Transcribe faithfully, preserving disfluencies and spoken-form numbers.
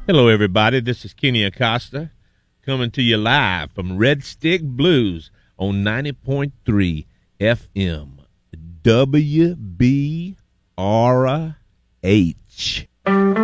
Hello, everybody. This is Kenny Acosta coming to you live from Red Stick Blues on ninety point three F M W B R H.